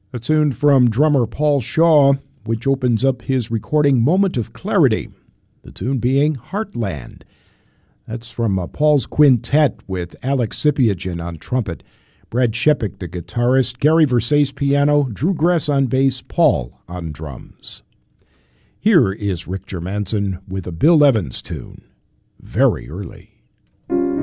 A tune from drummer Paul Shaw, which opens up his recording Moment of Clarity, the tune being Heartland. That's from Paul's quintet with Alex Sipiagin on trumpet, Brad Shepik the guitarist, Gary Versace piano, Drew Gress on bass, Paul on drums. Here is Rick Germanson with a Bill Evans tune, Very Early.